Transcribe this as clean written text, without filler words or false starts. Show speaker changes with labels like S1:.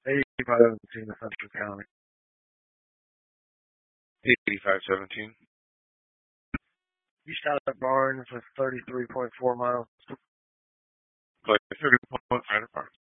S1: 8517 of Central County.
S2: 8517.
S1: East out of Barnes with 33.4 miles.
S2: Play 30 points right at Barnes.